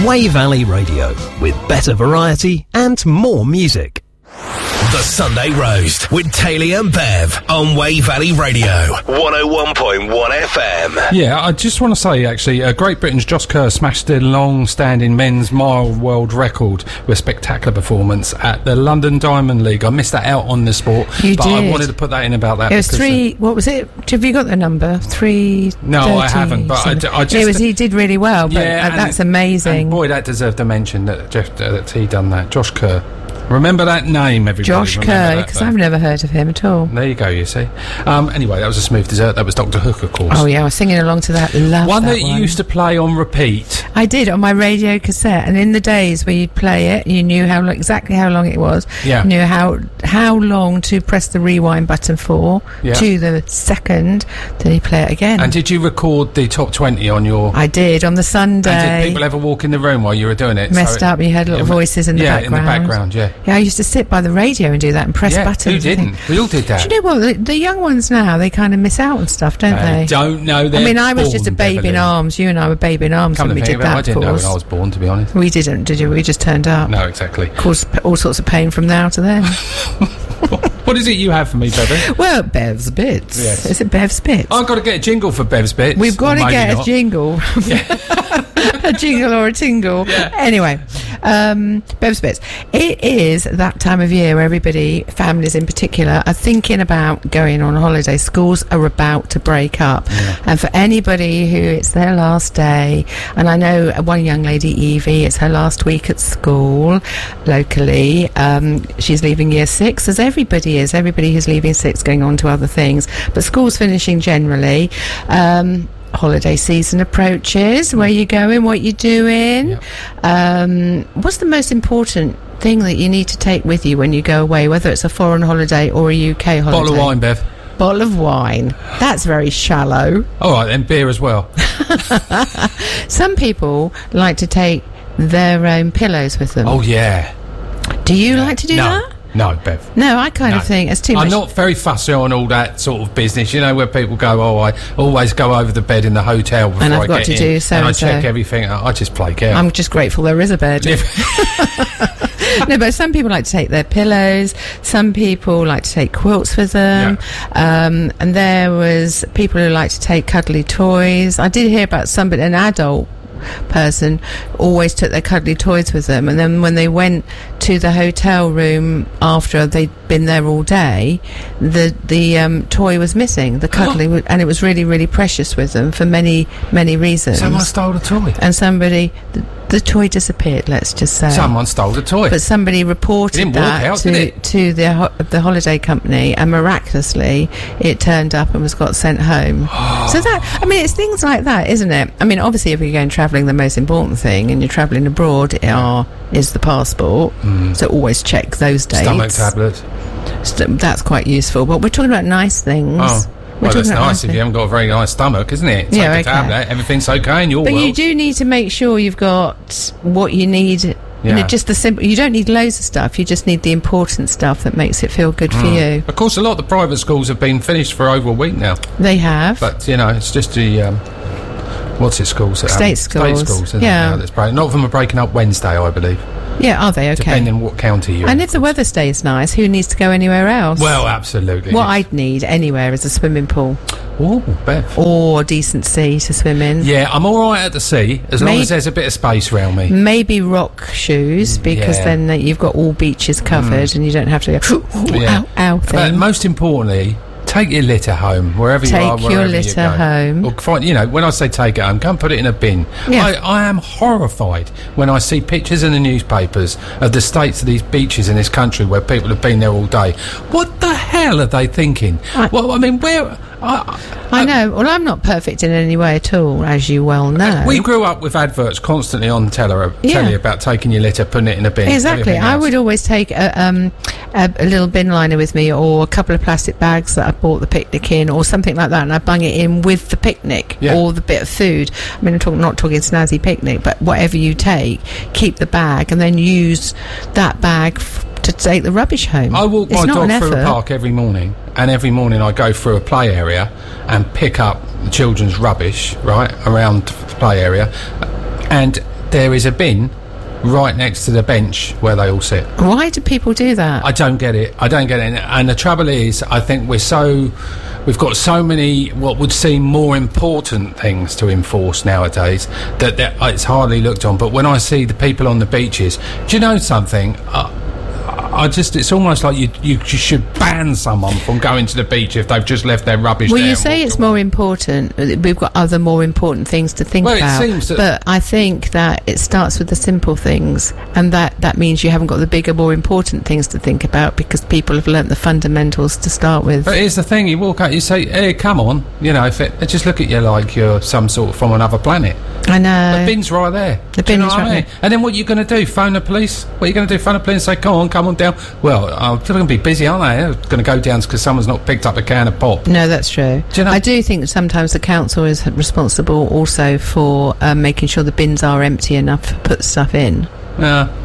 Wey Valley Radio, with better variety and more music. The Sunday Roast with Taylor and Bev on Wey Valley Radio, 101.1 FM. Yeah, I just want to say, actually, Great Britain's Josh Kerr smashed the long-standing men's mile world record with a spectacular performance at the London Diamond League. I missed that out on the sport, I wanted to put that in about that. It was what was it? Have you got the number? 3. No, I haven't, but I just... he did really well, but that's amazing. And boy, that deserved a mention that he done that. Josh Kerr. Remember that name, everybody. Josh Kerr, because I've never heard of him at all. There you go, you see. Anyway, that was a smooth dessert. That was Dr. Hook, of course. Oh, yeah, I was singing along to that. Love one that that you used to play on repeat. I did, on my radio cassette. And in the days where you'd play it, you knew exactly how long it was. Yeah. You knew how long to press the rewind button for, to the second, then you play it again. And did you record the top 20 on your... I did, on the Sunday. And did people ever walk in the room while you were doing it? Messed up, you heard little voices in the background. Yeah, in the background, yeah. Yeah, I used to sit by the radio and do that and press buttons. Who didn't? We all did that. Do you know what? The young ones now, they kind of miss out on stuff, don't they? Don't know. I was just a babe in arms. You and I were babe in arms when we did that. I didn't know when I was born, to be honest. We didn't, did you? We just turned up. No, exactly. Caused all sorts of pain from now to then. What is it you have for me, Bevy? Well, Bev's Bits. Yes. Is it Bev's Bits? I've got to get a jingle for Bev's Bits. We've got to get a jingle. A jingle or a tingle. Yeah. Anyway, Bev's Bits. It is that time of year where everybody, families in particular, are thinking about going on holiday. Schools are about to break up. Yeah. And for anybody who it's their last day, and I know one young lady, Evie, it's her last week at school locally. She's leaving year 6, as everybody is. Everybody who's leaving 6 going on to other things. But school's finishing generally. Holiday season approaches. Where you going? What you doing? Yep. What's the most important thing that you need to take with you when you go away, whether it's a foreign holiday or a UK holiday? Bottle of wine, Bev. Bottle of wine. That's very shallow. All right, then beer as well. Some people like to take their own pillows with them. Oh, yeah. Do you like to do that? No, Bev. No, I kind of think it's too much. I'm not very fussy on all that sort of business, you know, where people go, I always go over the bed in the hotel before I get in. And I've got to do so and I check everything. I just play care. I'm just grateful there is a bed. No, but some people like to take their pillows. Some people like to take quilts with them. Yeah. And there was people who like to take cuddly toys. I did hear about somebody, an adult person, always took their cuddly toys with them, and then when they went to the hotel room after they'd been there all day, the toy was missing, the cuddly, and it was really, really precious with them for many, many reasons. Someone stole the toy, and somebody. The toy disappeared, let's just say. Someone stole the toy. But somebody reported that to the holiday company, and miraculously it turned up and got sent home. So that, I mean, it's things like that, isn't it? I mean, obviously if you're going travelling, the most important thing, and you're travelling abroad, is the passport. So always check those dates. Stomach tablets. That's quite useful. But we're talking about nice things. Oh. Well, that's nice if you haven't got a very nice stomach, isn't it? Take a tablet, everything's okay in your world. But you do need to make sure you've got what you need. Yeah. You know, just the simple. You don't need loads of stuff. You just need the important stuff that makes it feel good for you. Of course, a lot of the private schools have been finished for over a week now. They have. But, you know, it's just the... what's it schools? State schools. State schools, isn't it? Not of them are breaking up Wednesday, I believe. Yeah, are they? Okay. Depending on what county you're in. And if the weather stays nice, who needs to go anywhere else? Well, absolutely. What I'd need anywhere is a swimming pool. Oh, Bev. Or a decent sea to swim in. Yeah, I'm all right at the sea, as long as there's a bit of space around me. Maybe rock shoes, because then you've got all beaches covered and you don't have to go, ow, thing. But most importantly... Take your litter home, wherever you are, wherever you go. Take your litter home. Or find, you know, when I say take it home, come put it in a bin. Yeah. I am horrified when I see pictures in the newspapers of the states of these beaches in this country where people have been there all day. What the hell are they thinking? Well, I mean, where... I know. Well, I'm not perfect in any way at all, as you well know. We grew up with adverts constantly on telly about taking your litter, putting it in a bin. Exactly. I would always take a little bin liner with me, or a couple of plastic bags that I bought the picnic in, or something like that, and I bung it in with the picnic or the bit of food. I mean, I'm not talking snazzy picnic, but whatever you take, keep the bag, and then use that bag to take the rubbish home. I walk my dog through a park every morning, and every morning I go through a play area and pick up the children's rubbish, right, around the play area, and there is a bin right next to the bench where they all sit. Why do people do that? I don't get it. And the trouble is, I think we've got so many what would seem more important things to enforce nowadays that it's hardly looked on. But when I see the people on the beaches, do you know something? It's almost like you should ban someone from going to the beach if they've just left their rubbish there. Well, you say it's more important. We've got other more important things to think about. It seems that, but I think that it starts with the simple things, and that means you haven't got the bigger, more important things to think about because people have learnt the fundamentals to start with. But here's the thing: you walk out, you say, "Hey, come on," they just look at you like you're some sort of from another planet. I know. The bin's right there. The bin is right there. And then what are you going to do? Phone the police? What are you going to do? Phone the police and say, come on down. Well, they're going to be busy, aren't they? They're going to go down because someone's not picked up a can of pop. No, that's true. Do you know? I do think that sometimes the council is responsible also for making sure the bins are empty enough to put stuff in. Yeah.